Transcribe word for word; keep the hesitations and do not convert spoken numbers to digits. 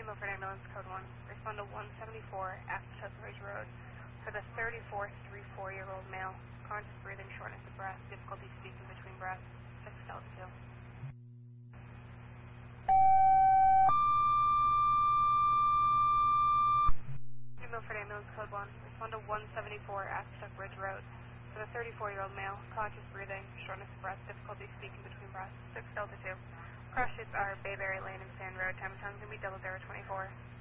Milford Ambulance Code one. Respond to one seventy-four Aspen Ridge Road for the thirty-four, thirty-four-year-old male. Conscious breathing, shortness of breath, difficulty speaking between breaths. six Delta two. New Milford Ambulance Code one. Respond to one seventy-four Aspen Ridge Road for the thirty-four-year-old male. Conscious breathing, shortness of breath, difficulty speaking between breaths. six Delta two. Cross streets are Bayberry Lane and Sand Road. Time and time is going to be double zero twenty-four.